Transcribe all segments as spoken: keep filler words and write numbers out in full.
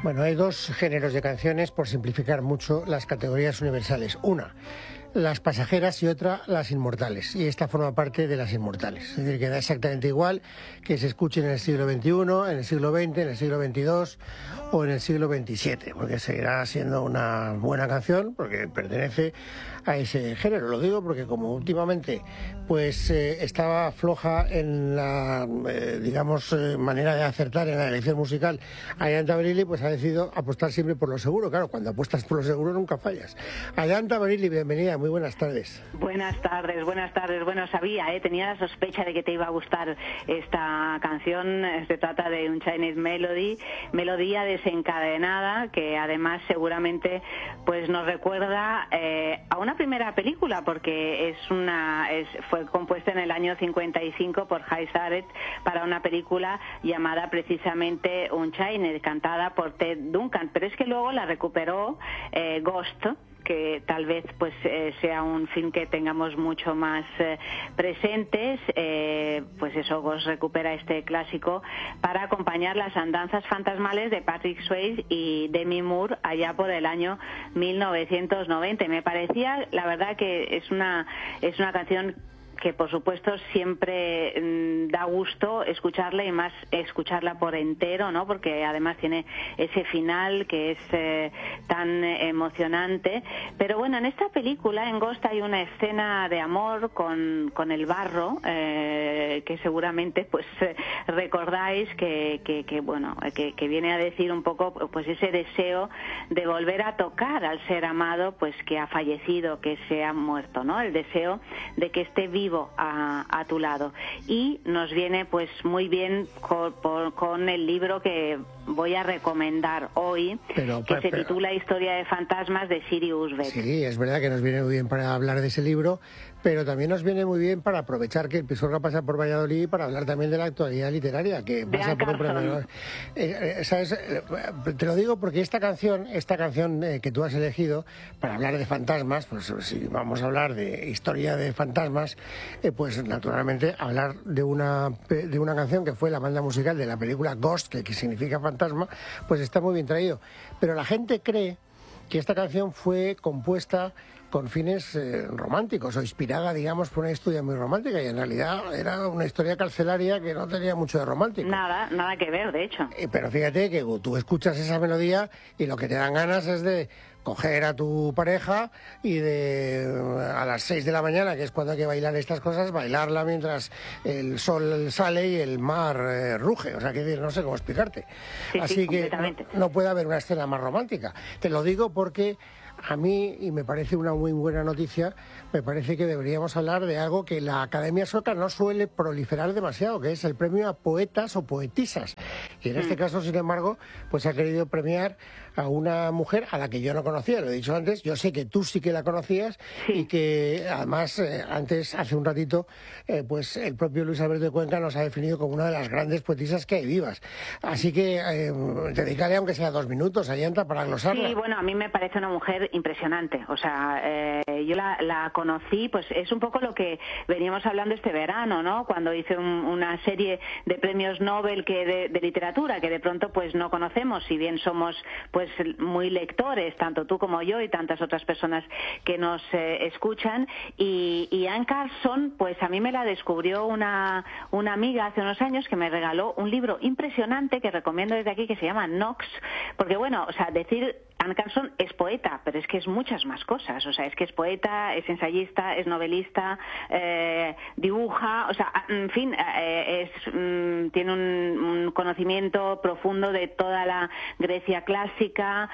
Bueno, hay dos géneros de canciones, por simplificar mucho las categorías universales. Una, las pasajeras, y otra, las inmortales. Y esta forma parte de las inmortales. Es decir, que da exactamente igual que se escuche en el siglo veintiuno, en el siglo veinte, en el siglo veintidós o en el siglo veintisiete, porque seguirá siendo una buena canción, porque pertenece a ese género. Lo digo porque como últimamente pues eh, estaba floja en la, eh, digamos, eh, manera de acertar en la elección musical Ayanta Bareilly, pues ha decidido apostar siempre por lo seguro. Claro, cuando apuestas por lo seguro nunca fallas. Ayanta Bareilly, bienvenida, muy buenas tardes. Buenas tardes, buenas tardes. Bueno, sabía, ¿eh? tenía la sospecha de que te iba a gustar esta canción. Se trata de un Chinese Melody, melodía desencadenada, que además seguramente pues nos recuerda eh, a una primera película, porque es una es, fue compuesta en el año cincuenta y cinco por Hy Sareth para una película llamada precisamente Unchained, cantada por Ted Duncan, pero es que luego la recuperó eh, Ghost, que tal vez pues eh, sea un film que tengamos mucho más eh, presentes. Eh, pues eso, Ghost recupera este clásico para acompañar las andanzas fantasmales de Patrick Swayze y Demi Moore allá por el año mil novecientos noventa. Me parecía, la verdad, que es una es una canción que por supuesto siempre mmm, da gusto escucharla, y más escucharla por entero, ¿no? Porque además tiene ese final que es eh, tan emocionante. Pero bueno, en esta película, en Ghost, hay una escena de amor con, con el barro, eh, que seguramente pues eh, recordáis que, que, que bueno, que, que viene a decir un poco pues ese deseo de volver a tocar al ser amado, pues que ha fallecido, que se ha muerto, ¿no? El deseo de que esté vivo A, a tu lado. Y nos viene pues muy bien con, por, con el libro que voy a recomendar hoy, pero, que pero, se titula Historia de fantasmas, de Siri Husbeck. Sí, es verdad que nos viene muy bien para hablar de ese libro, pero también nos viene muy bien para aprovechar que el Pisuerga pasa por Valladolid, para hablar también de la actualidad literaria, que pasa por un premio. Eh, eh, ¿sabes? Eh, te lo digo porque esta canción, esta canción eh, que tú has elegido para hablar de fantasmas, pues si vamos a hablar de historia de fantasmas, eh, pues naturalmente hablar de una de una canción que fue la banda musical de la película Ghost, que, que significa fantasma, pues está muy bien traído. Pero la gente cree que esta canción fue compuesta con fines eh, románticos, o inspirada, digamos, por una historia muy romántica, y en realidad era una historia carcelaria que no tenía mucho de romántico. Nada, nada que ver, de hecho. Eh, pero fíjate que tú escuchas esa melodía y lo que te dan ganas es de coger a tu pareja y de a las seis de la mañana, que es cuando hay que bailar estas cosas, bailarla mientras el sol sale y el mar eh, ruge. O sea, que no sé cómo explicarte. Sí, Así sí, que no, no puede haber una escena más romántica. Te lo digo porque a mí, y me parece una muy buena noticia, me parece que deberíamos hablar de algo que la Academia Sueca no suele proliferar demasiado, que es el premio a poetas o poetisas. Y en este caso, sin embargo, pues ha querido premiar a una mujer a la que yo no conocía, lo he dicho antes. Yo sé que tú sí que la conocías, sí. Y que además eh, antes, hace un ratito, eh, pues el propio Luis Alberto de Cuenca nos ha definido como una de las grandes poetisas que hay vivas. Así que eh, dedícale aunque sea dos minutos, Ayanta, para glosarla. Sí, bueno, a mí me parece una mujer impresionante. O sea, eh, yo la, la conocí, pues es un poco lo que veníamos hablando este verano, ¿no? Cuando hice un, una serie de premios Nobel que de, de literatura, que de pronto pues no conocemos, si bien somos pues muy lectores, tanto tú como yo y tantas otras personas que nos eh, escuchan. Y, y Anne Carson, pues a mí me la descubrió una, una amiga hace unos años, que me regaló un libro impresionante que recomiendo desde aquí, que se llama Knox, porque bueno, o sea, decir Anne Carson es poeta, pero es que es muchas más cosas. O sea, es que es poeta, es ensayista, es novelista, eh, dibuja, o sea, en fin, eh, es, mm, tiene un, un conocimiento profundo de toda la Grecia clásica,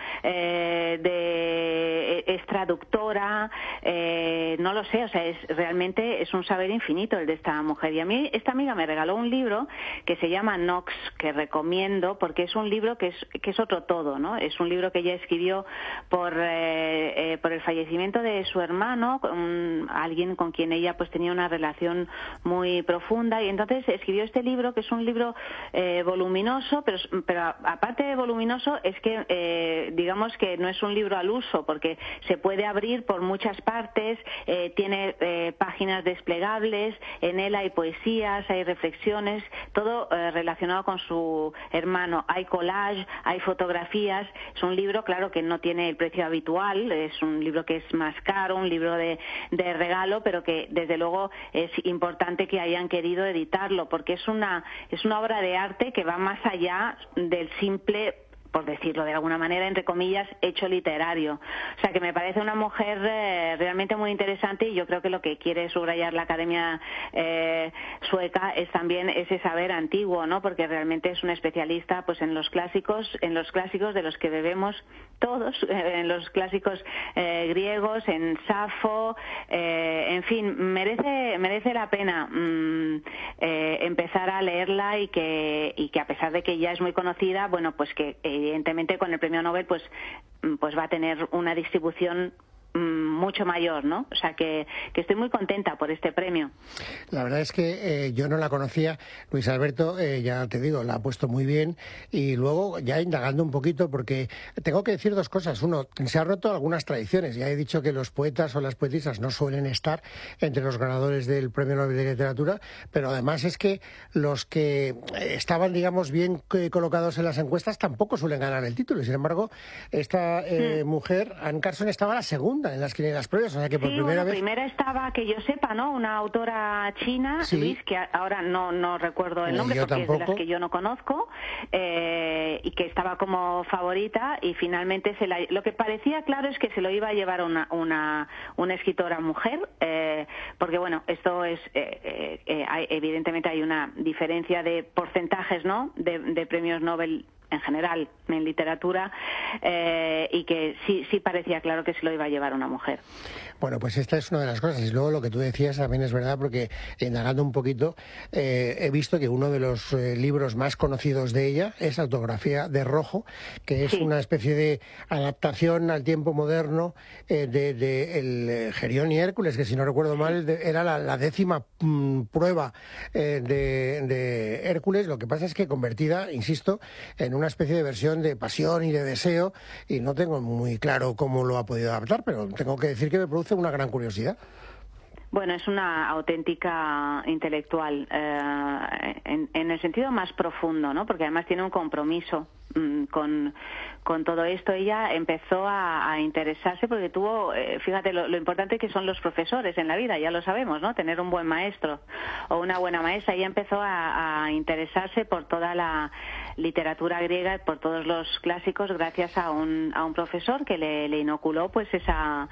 eh, de, es traductora, eh, no lo sé, o sea, es realmente es un saber infinito el de esta mujer. Y a mí esta amiga me regaló un libro que se llama Knox, que recomiendo, porque es un libro que es, que es otro todo, ¿no? Es un libro que ella escribió escribió por, eh, eh, por el fallecimiento de su hermano, un, alguien con quien ella pues tenía una relación muy profunda, y entonces escribió este libro, que es un libro eh, voluminoso, pero, pero aparte de voluminoso es que eh, digamos que no es un libro al uso, porque se puede abrir por muchas partes, eh, tiene eh, páginas desplegables, en él hay poesías, hay reflexiones, todo eh, relacionado con su hermano, hay collage, hay fotografías. Es un libro, claro, que no tiene el precio habitual, es un libro que es más caro, un libro de, de regalo, pero que desde luego es importante que hayan querido editarlo, porque es una, es una obra de arte que va más allá del simple, por decirlo de alguna manera, entre comillas, hecho literario. O sea, que me parece una mujer eh, realmente muy interesante, y yo creo que lo que quiere subrayar la Academia eh, sueca es también ese saber antiguo, ¿no? Porque realmente es una especialista pues en los clásicos, en los clásicos de los que bebemos todos, eh, en los clásicos eh, griegos, en Safo, eh, en fin, merece merece la pena mmm, eh, empezar a leerla, y que y que a pesar de que ya es muy conocida, bueno, pues que eh, evidentemente con el premio Nobel pues pues va a tener una distribución mucho mayor, ¿no? O sea que, que estoy muy contenta por este premio. La verdad es que eh, yo no la conocía. Luis Alberto, eh, ya te digo, la ha puesto muy bien, y luego ya indagando un poquito, porque tengo que decir dos cosas. Uno, se han roto algunas tradiciones. Ya he dicho que los poetas o las poetisas no suelen estar entre los ganadores del premio Nobel de Literatura, pero además es que los que estaban, digamos, bien colocados en las encuestas tampoco suelen ganar el título. Y sin embargo, esta eh, mm. mujer, Anne Carson, estaba la segunda en las quinielas previas, o sea que por sí, primera bueno, vez... primera estaba, que yo sepa, ¿no? Una autora china, sí. Luis, que ahora no no recuerdo el nombre, porque tampoco. Es de las que yo no conozco, eh, y que estaba como favorita, y finalmente se la... lo que parecía claro es que se lo iba a llevar una una, una escritora mujer, eh, porque bueno, esto es... Eh, eh, hay, evidentemente hay una diferencia de porcentajes, ¿no? De, de premios Nobel en general en literatura, eh, y que sí sí parecía claro que se lo iba a llevar una mujer. Bueno, pues esta es una de las cosas, y luego lo que tú decías también es verdad, porque indagando un poquito eh, he visto que uno de los eh, libros más conocidos de ella es Autografía de Rojo, que es sí. una especie de adaptación al tiempo moderno eh, de, de el eh, Gerión y Hércules, que si no recuerdo mal de, era la, la décima mm, prueba eh, de, de Hércules. Lo que pasa es que convertida, insisto, en una especie de versión de pasión y de deseo, y no tengo muy claro cómo lo ha podido adaptar, pero tengo que decir que me produce una gran curiosidad. Bueno, es una auténtica intelectual, eh, en, en el sentido más profundo, ¿no? Porque además tiene un compromiso mmm, con, con todo esto. Ella empezó a, a interesarse porque tuvo, eh, fíjate, lo, lo importante que son los profesores en la vida, ya lo sabemos, ¿no? Tener un buen maestro o una buena maestra. Ella empezó a, a interesarse por toda la literatura griega, por todos los clásicos, gracias a un, a un profesor que le, le inoculó pues esa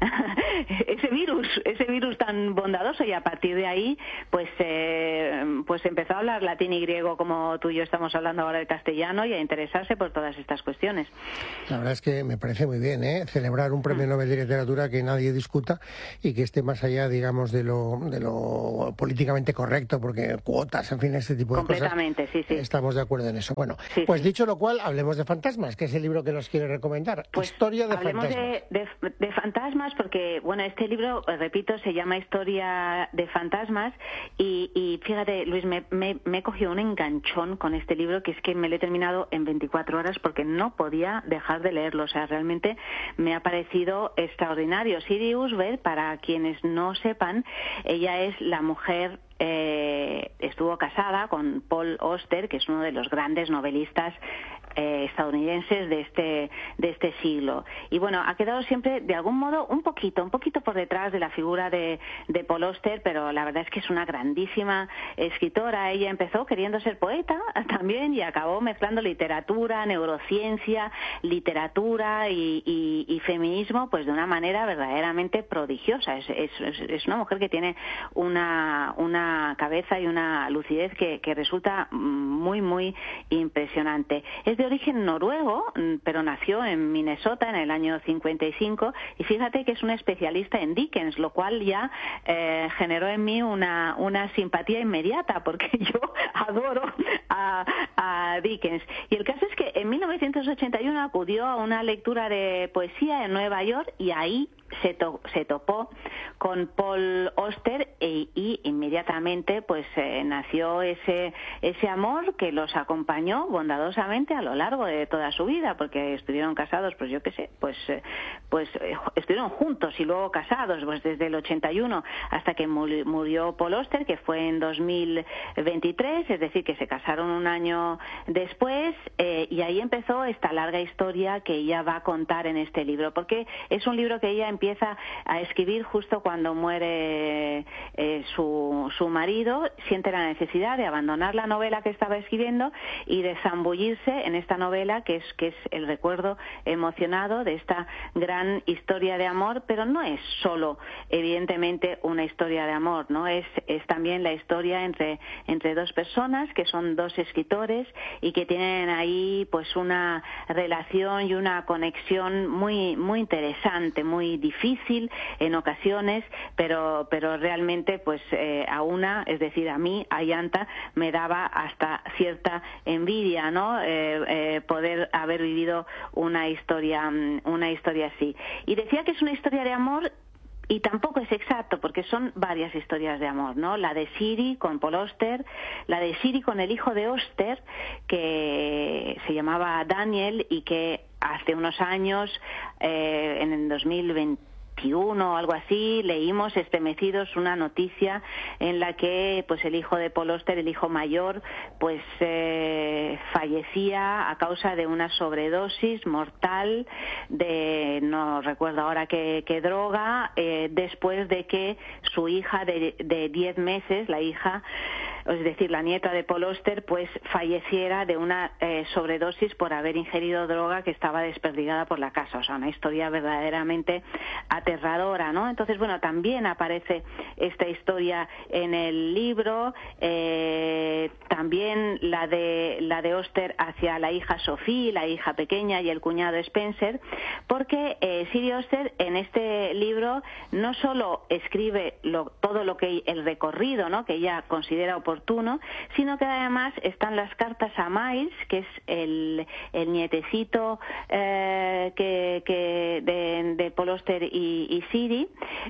ese virus, ese virus tan bondadoso, y a partir de ahí pues eh, pues empezó a hablar latín y griego como tú y yo estamos hablando ahora de castellano, y a interesarse por todas estas cuestiones. La verdad es que me parece muy bien, ¿eh? Celebrar un premio Nobel de Literatura que nadie discuta y que esté más allá, digamos, de lo, de lo políticamente correcto, porque cuotas, en fin, este tipo de cosas. Completamente, sí, sí. Estamos de acuerdo en eso. Bueno, sí, pues sí. dicho lo cual, hablemos de fantasmas, que es el libro que nos quiere recomendar. Pues Historia de hablemos fantasmas. De, de, de fantasmas, porque, bueno, este libro, repito, se llama Historia de fantasmas, y, y fíjate, Luis, me, me, me he cogido un enganchón con este libro, que es que me lo he terminado en veinticuatro horas porque no podía dejar de leerlo. O sea, realmente me ha parecido extraordinario. Siri Usbeth, para quienes no sepan, ella es la mujer... Eh, estuvo casada con Paul Auster, que es uno de los grandes novelistas eh, estadounidenses de este de este siglo, y bueno, ha quedado siempre de algún modo un poquito un poquito por detrás de la figura de, de Paul Auster, pero la verdad es que es una grandísima escritora. Ella empezó queriendo ser poeta también, y acabó mezclando literatura, neurociencia, literatura y, y, y feminismo pues de una manera verdaderamente prodigiosa. Es, es, es una mujer que tiene una una cabeza y una lucidez que, que resulta muy muy impresionante. Es es de origen noruego, pero nació en Minnesota en el año cincuenta y cinco, y fíjate que es un especialista en Dickens, lo cual ya eh, generó en mí una, una simpatía inmediata, porque yo adoro a, a Dickens. Y el caso es que en mil novecientos ochenta y uno acudió a una lectura de poesía en Nueva York, y ahí se, to, se topó con Paul Auster, e, y inmediatamente pues eh, nació ese, ese amor que los acompañó bondadosamente a lo largo de toda su vida, porque estuvieron casados, pues yo qué sé, pues, eh, pues eh, estuvieron juntos y luego casados, pues desde el ochenta y uno hasta que murió Paul Auster, que fue en dos mil veintitrés, es decir, que se casaron un año después, eh, y ahí empezó esta larga historia que ella va a contar en este libro, porque es un libro que ella empieza a escribir justo cuando muere eh, su, su marido, siente la necesidad de abandonar la novela que estaba escribiendo y de zambullirse en esta novela que es, que es el recuerdo emocionado de esta gran historia de amor, pero no es solo, evidentemente, una historia de amor, ¿no? Es, es también la historia entre, entre dos personas que son dos escritores y que tienen ahí pues una relación y una conexión muy, muy interesante, muy difícil en ocasiones, pero, pero realmente pues eh, a una, es decir, a mí, a Yanta, me daba hasta cierta envidia, ¿no? Eh, eh, poder haber vivido una historia, una historia así. Y decía que es una historia de amor, y tampoco es exacto, porque son varias historias de amor, ¿no? La de Siri con Paul Auster, la de Siri con el hijo de Auster, que se llamaba Daniel, y que hace unos años, eh, en el dos mil veintiuno o algo así, leímos estremecidos una noticia en la que pues el hijo de Paul Auster, el hijo mayor, pues eh, fallecía a causa de una sobredosis mortal de, no recuerdo ahora qué, qué droga, eh, después de que su hija de, de diez meses, la hija, es decir, la nieta de Paul Auster, pues falleciera de una eh, sobredosis por haber ingerido droga que estaba desperdigada por la casa. O sea, una historia verdaderamente aterradora, ¿no? Entonces, bueno, también aparece esta historia en el libro, eh, también la de la de Auster hacia la hija Sophie, la hija pequeña, y el cuñado Spencer, porque eh, Siri Auster en este libro no solo escribe lo, todo lo que el recorrido, ¿no?, que ella considera oportuno, sino que además están las cartas a Miles, que es el, el nietecito eh, que, que de, de Paul Auster y, y Siri,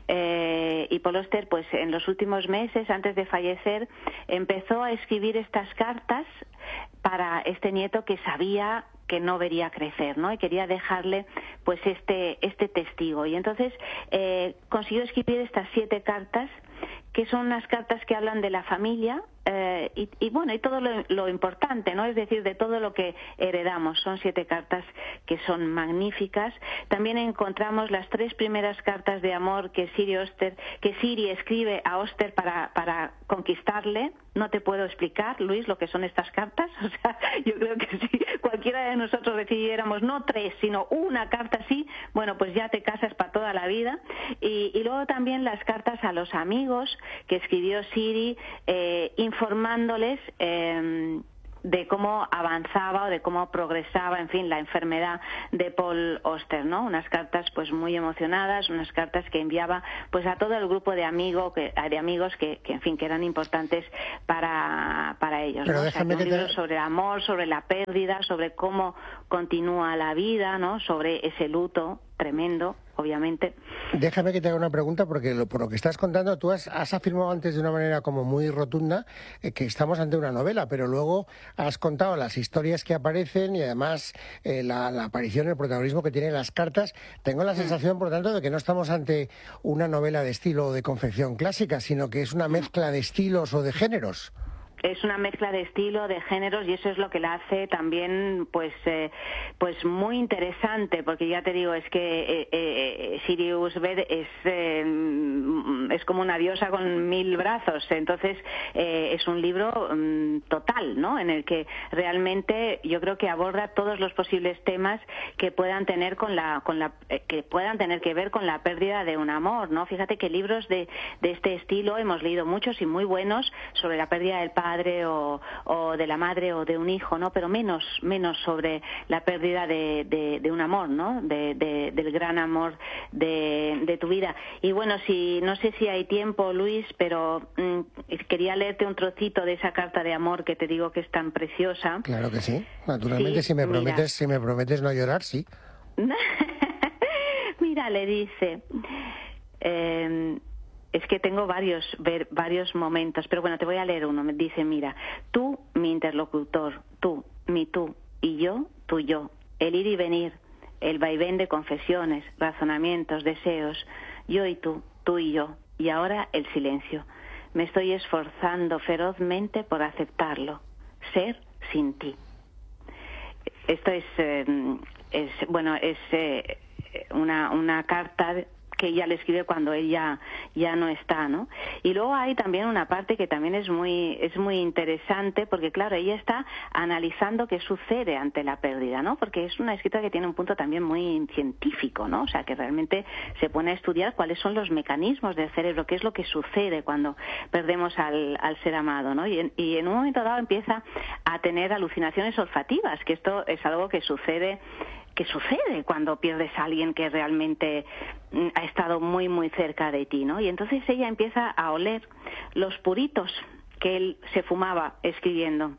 eh, y Paul Auster pues en los últimos meses antes de fallecer empezó a escribir estas cartas para este nieto que sabía que no vería crecer, ¿no? Y quería dejarle pues este este testigo, y entonces eh, consiguió escribir estas siete cartas, que son unas cartas que hablan de la familia, eh, y, y bueno, y todo lo, lo importante, ¿no? Es decir, de todo lo que heredamos. Son siete cartas que son magníficas. También encontramos las tres primeras cartas de amor que Siri Auster, que Siri escribe a Auster para, para conquistarle. No te puedo explicar, Luis, lo que son estas cartas. O sea, yo creo que si cualquiera de nosotros decidiéramos no tres, sino una carta así, bueno, pues ya te casas para toda la vida. Y, y luego también las cartas a los amigos que escribió Siri, eh, informándoles eh, de cómo avanzaba o de cómo progresaba, en fin, la enfermedad de Paul Auster, ¿no? Unas cartas pues muy emocionadas, unas cartas que enviaba pues a todo el grupo de amigos que de amigos que, que en fin, que eran importantes para para ellos, Pero ¿no? déjame o sea, que un que libro te... sobre el amor, sobre la pérdida, sobre cómo continúa la vida, ¿no? Sobre ese luto tremendo, obviamente. Déjame que te haga una pregunta, porque lo, por lo que estás contando, tú has, has afirmado antes de una manera como muy rotunda eh, que estamos ante una novela, pero luego has contado las historias que aparecen y además eh, la, la aparición, el protagonismo que tienen las cartas. Tengo la sensación, por tanto, de que no estamos ante una novela de estilo o de confección clásica, sino que es una mezcla de estilos o de géneros. Es una mezcla de estilo, de géneros, y eso es lo que la hace también pues eh, pues muy interesante, porque ya te digo, es que eh, eh, Siri Usbed es eh, es como una diosa con mil brazos. Entonces eh, es un libro um, total, ¿no?, en el que realmente yo creo que aborda todos los posibles temas que puedan tener con la con la eh, que puedan tener que ver con la pérdida de un amor, ¿no? Fíjate que libros de de este estilo hemos leído muchos y muy buenos sobre la pérdida del padre, padre o, o de la madre o de un hijo, ¿no? Pero menos, menos sobre la pérdida de, de, de un amor, ¿no? De, de, del gran amor de, de tu vida. Y bueno, si no sé si hay tiempo, Luis, pero mmm, quería leerte un trocito de esa carta de amor que te digo que es tan preciosa. Claro que sí. Naturalmente, sí, si me mira. prometes, si me prometes no llorar, sí. Mira, le dice, eh, es que tengo varios, ver, varios momentos, pero bueno, te voy a leer uno. Me dice, mira, tú, mi interlocutor, tú, mi tú, y yo, tu yo, el ir y venir, el vaivén de confesiones, razonamientos, deseos, yo y tú, tú y yo, y ahora el silencio. Me estoy esforzando ferozmente por aceptarlo, ser sin ti. Esto es, eh, es bueno, es eh, una, una carta que ella le escribe cuando ella ya no está, ¿no? Y luego hay también una parte que también es muy es muy interesante, porque claro, ella está analizando qué sucede ante la pérdida, ¿no? Porque es una escritora que tiene un punto también muy científico, ¿no? O sea, que realmente se pone a estudiar cuáles son los mecanismos del cerebro, qué es lo que sucede cuando perdemos al, al ser amado, ¿no? Y en, y en un momento dado empieza a tener alucinaciones olfativas, que esto es algo que sucede que sucede cuando pierdes a alguien que realmente ha estado muy, muy cerca de ti, ¿no? Y entonces ella empieza a oler los puritos que él se fumaba escribiendo.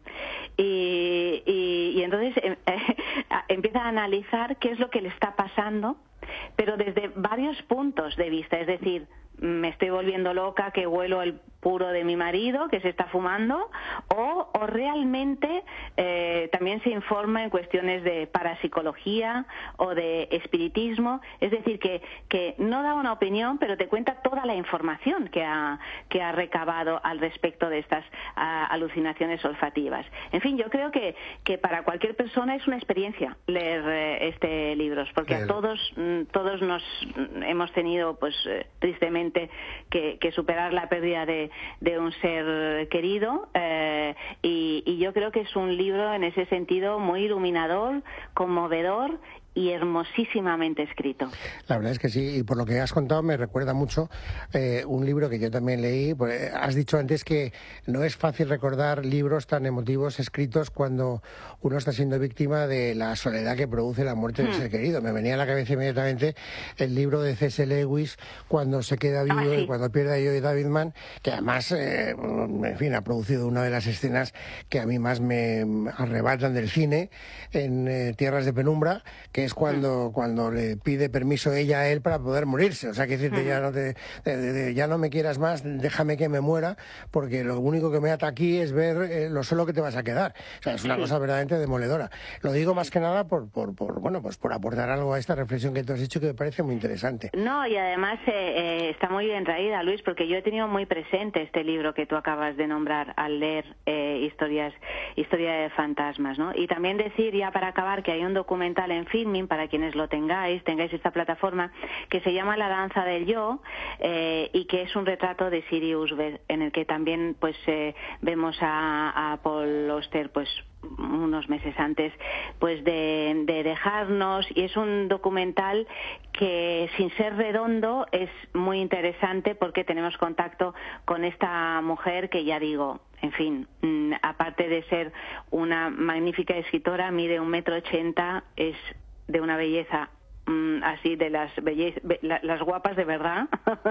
Y, y, y entonces eh, eh, empieza a analizar qué es lo que le está pasando, pero desde varios puntos de vista, es decir, me estoy volviendo loca que huelo el puro de mi marido que se está fumando, o, o realmente eh, también se informa en cuestiones de parapsicología o de espiritismo, es decir, que, que no da una opinión, pero te cuenta toda la información que ha, que ha recabado al respecto de estas a, alucinaciones olfativas. En fin, yo creo que, que para cualquier persona es una experiencia leer eh, este libro, porque a todos, todos nos hemos tenido, pues eh, tristemente, que, que superar la pérdida de de un ser querido eh, y, y yo creo que es un libro en ese sentido muy iluminador, conmovedor y hermosísimamente escrito. La verdad es que sí, y por lo que has contado me recuerda mucho eh, un libro que yo también leí. Pues, has dicho antes que no es fácil recordar libros tan emotivos escritos cuando uno está siendo víctima de la soledad que produce la muerte hmm. del ser querido. Me venía a la cabeza inmediatamente el libro de C S Lewis, Cuando se queda viudo ah, sí. y cuando pierde a Joy Davidman, que además, eh, en fin, ha producido una de las escenas que a mí más me arrebatan del cine, en eh, Tierras de Penumbra, que es cuando, cuando le pide permiso ella a él para poder morirse. O sea, que decirte, uh-huh. ya, no te, de, de, de, ya no me quieras más, déjame que me muera, porque lo único que me ata aquí es ver eh, lo solo que te vas a quedar. O sea, es una sí. cosa verdaderamente demoledora. Lo digo más que nada por, por, por, bueno, pues por aportar algo a esta reflexión que tú has hecho, que me parece muy interesante. No, y además eh, eh, está muy bien traída, Luis, porque yo he tenido muy presente este libro que tú acabas de nombrar al leer eh, historias, historia de fantasmas, ¿no? Y también decir, ya para acabar, que hay un documental en Filmin, para quienes lo tengáis, tengáis esta plataforma, que se llama La danza del yo, eh, y que es un retrato de Sirius B, en el que también pues eh, vemos a, a Paul Auster pues unos meses antes pues de, de dejarnos, y es un documental que, sin ser redondo, es muy interesante porque tenemos contacto con esta mujer que, ya digo, en fin, mmm, aparte de ser una magnífica escritora, mide un metro ochenta, es de una belleza mmm, así de las belle- be- la, las guapas de verdad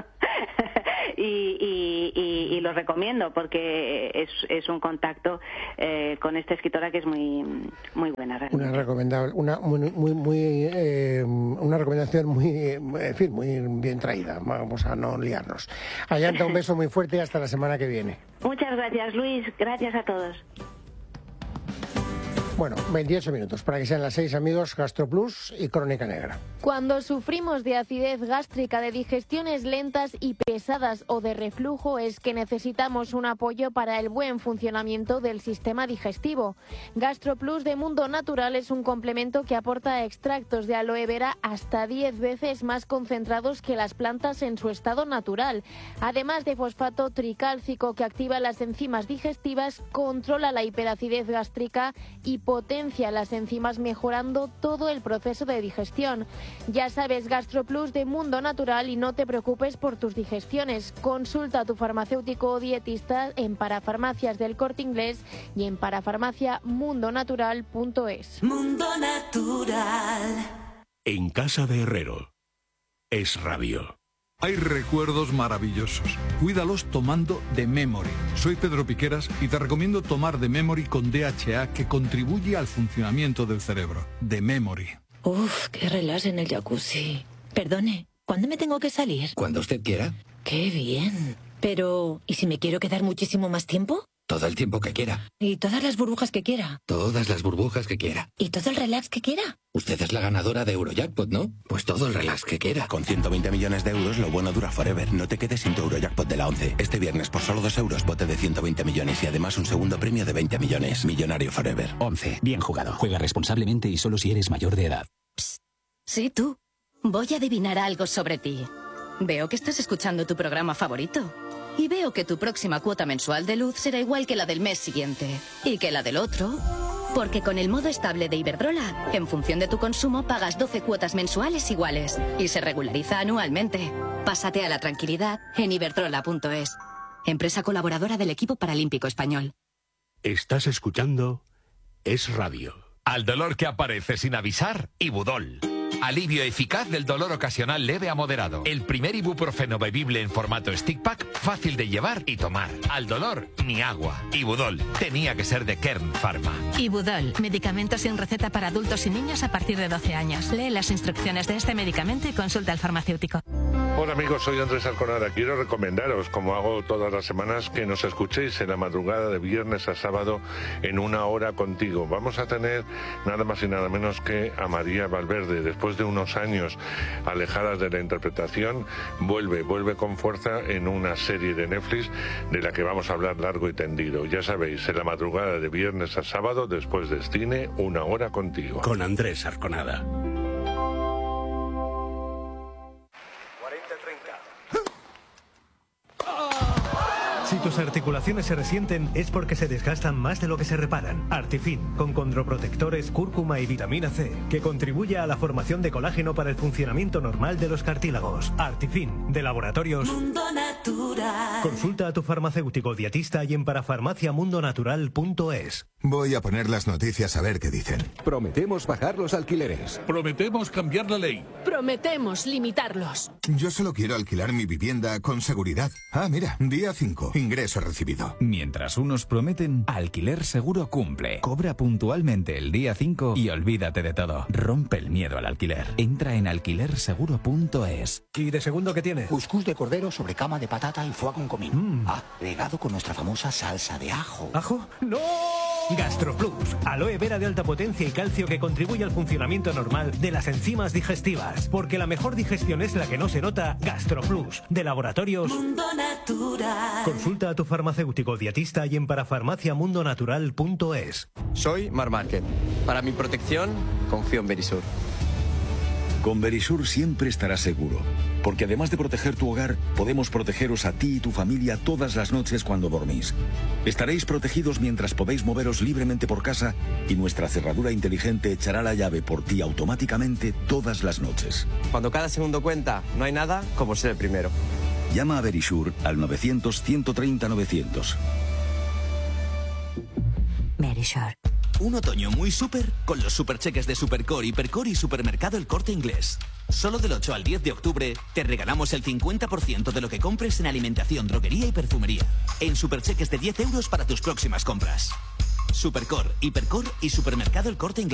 y, y, y, y lo recomiendo porque es, es un contacto eh, con esta escritora que es muy muy buena realmente. Una recomendable, una muy muy, muy eh, una recomendación muy, en fin, muy bien traída. Vamos a no liarnos. Ayanta, un beso muy fuerte y hasta la semana que viene. Muchas gracias, Luis. Gracias a todos. Bueno, veintiocho minutos para que sean las seis, amigos. GastroPlus y Crónica Negra. Cuando sufrimos de acidez gástrica, de digestiones lentas y pesadas o de reflujo, es que necesitamos un apoyo para el buen funcionamiento del sistema digestivo. GastroPlus de Mundo Natural es un complemento que aporta extractos de aloe vera hasta diez veces más concentrados que las plantas en su estado natural. Además de fosfato tricálcico, que activa las enzimas digestivas, controla la hiperacidez gástrica y potencia las enzimas mejorando todo el proceso de digestión. Ya sabes, GastroPlus de Mundo Natural y no te preocupes por tus digestiones. Consulta a tu farmacéutico o dietista en Parafarmacias del Corte Inglés y en parafarmacia mundo natural punto es. Mundo Natural. En casa de Herrero. Es Radio. Hay recuerdos maravillosos. Cuídalos tomando The Memory. Soy Pedro Piqueras y te recomiendo tomar The Memory con D H A, que contribuye al funcionamiento del cerebro. The Memory. Uf, qué relax en el jacuzzi. Perdone, ¿cuándo me tengo que salir? Cuando usted quiera. Qué bien. Pero, ¿y si me quiero quedar muchísimo más tiempo? Todo el tiempo que quiera. ¿Y todas las burbujas que quiera? Todas las burbujas que quiera. ¿Y todo el relax que quiera? Usted es la ganadora de Eurojackpot, ¿no? Pues todo el relax que quiera. Con ciento veinte millones de euros, lo bueno dura forever. No te quedes sin tu Eurojackpot de la once. Este viernes, por solo dos euros, bote de ciento veinte millones y además un segundo premio de veinte millones. Millonario forever. once. Bien jugado. Juega responsablemente y solo si eres mayor de edad. Psst. Sí, tú. Voy a adivinar algo sobre ti. Veo que estás escuchando tu programa favorito. Y veo que tu próxima cuota mensual de luz será igual que la del mes siguiente. Y que la del otro. Porque con el modo estable de Iberdrola, en función de tu consumo, pagas doce cuotas mensuales iguales. Y se regulariza anualmente. Pásate a la tranquilidad en iberdrola punto es. Empresa colaboradora del equipo paralímpico español. Estás escuchando Es Radio. Al dolor que aparece sin avisar, Ibudol. Alivio eficaz del dolor ocasional leve a moderado. El primer ibuprofeno bebible en formato stick pack, fácil de llevar y tomar. Al dolor, ni agua. Ibudol. Tenía que ser de Kern Pharma. Ibudol. Medicamento sin receta para adultos y niños a partir de doce años. Lee las instrucciones de este medicamento y consulta al farmacéutico. Hola amigos, soy Andrés Arconada. Quiero recomendaros, como hago todas las semanas, que nos escuchéis en la madrugada de viernes a sábado en Una Hora Contigo. Vamos a tener nada más y nada menos que a María Valverde. Después de unos años alejadas de la interpretación, vuelve, vuelve con fuerza en una serie de Netflix de la que vamos a hablar largo y tendido. Ya sabéis, en la madrugada de viernes a sábado, después de cine, Una Hora Contigo. Con Andrés Arconada. Si tus articulaciones se resienten es porque se desgastan más de lo que se reparan. Artifin, con condroprotectores, cúrcuma y vitamina C, que contribuye a la formación de colágeno para el funcionamiento normal de los cartílagos. Artifin, de Laboratorios Mundo Natural. Consulta a tu farmacéutico dietista y en parafarmacia mundo natural punto es. Voy a poner las noticias a ver qué dicen. Prometemos bajar los alquileres. Prometemos cambiar la ley. Prometemos limitarlos. Yo solo quiero alquilar mi vivienda con seguridad. Ah, mira, día cinco. Ingreso recibido. Mientras unos prometen, Alquiler Seguro cumple. Cobra puntualmente el día cinco y olvídate de todo. Rompe el miedo al alquiler. Entra en alquiler seguro punto es. ¿Y de segundo qué tiene? Cuscús de cordero sobre cama de patata y foie con comino. Mm. Ah, regado con nuestra famosa salsa de ajo. ¿Ajo? ¡No! GastroPlus, aloe vera de alta potencia y calcio que contribuye al funcionamiento normal de las enzimas digestivas. Porque la mejor digestión es la que no se nota. GastroPlus, de Laboratorios Mundo Natural. Consulta a tu farmacéutico dietista y en parafarmacia mundo natural punto es. Soy Mar Márquez. Para mi protección, confío en Verisur. Con Verisur siempre estarás seguro, porque además de proteger tu hogar, podemos protegeros a ti y tu familia todas las noches cuando dormís. Estaréis protegidos mientras podéis moveros libremente por casa y nuestra cerradura inteligente echará la llave por ti automáticamente todas las noches. Cuando cada segundo cuenta, no hay nada como ser el primero. Llama a Verisur al novecientos, ciento treinta, novecientos. Verisur. Un otoño muy súper con los supercheques de Supercore, Hipercore y Supermercado El Corte Inglés. Solo del ocho al diez de octubre te regalamos el cincuenta por ciento de lo que compres en alimentación, droguería y perfumería. En supercheques de diez euros para tus próximas compras. Supercore, Hipercore y Supermercado El Corte Inglés.